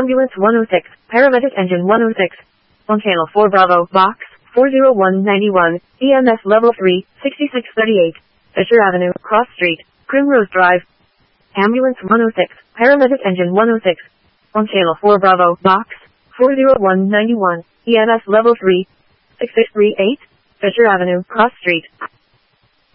Ambulance 106, Paramedic Engine 106. On Channel 4 Bravo, Box 40191, EMS Level 3, 6638. Fisher Avenue, Cross Street, Primrose Drive. Ambulance 106, Paramedic Engine 106. On Channel 4 Bravo, Box 40191, EMS Level 3, 6638. Fisher Avenue, Cross Street.